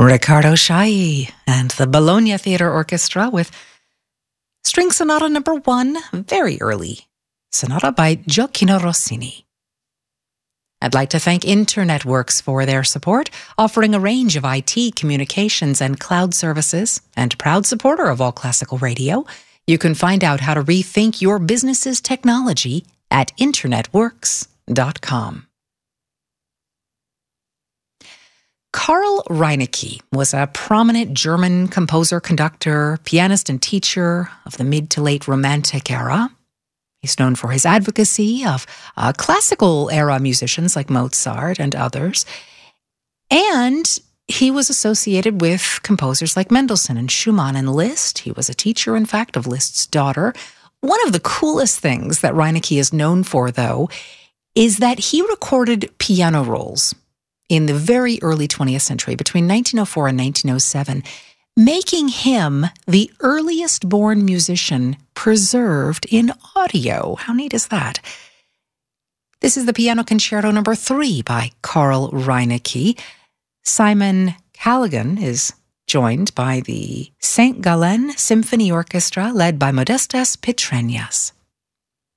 Riccardo Chailly and the Bologna Theatre Orchestra with String Sonata Number 1, very early, sonata by Gioacchino Rossini. I'd like to thank InternetWorks for their support, offering a range of IT, communications, and cloud services, and proud supporter of All Classical Radio. You can find out how to rethink your business's technology at internetworks.com. Karl Reinecke was a prominent German composer, conductor, pianist, and teacher of the mid to late Romantic era. He's known for his advocacy of classical era musicians like Mozart and others. And he was associated with composers like Mendelssohn and Schumann and Liszt. He was a teacher, in fact, of Liszt's daughter. One of the coolest things that Reinecke is known for, though, is that he recorded piano rolls in the very early 20th century, between 1904 and 1907, making him the earliest born musician preserved in audio. How neat is that? This is the Piano Concerto Number 3 by Karl Reinecke. Simon Callaghan is joined by the St. Gallen Symphony Orchestra, led by Modestas Pitreñas.